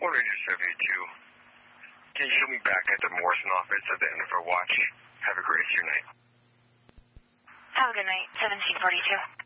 One Ranger 72. Can you show me back at the Morrison office at the end of our watch? Have a great night. Have a good night, 1742.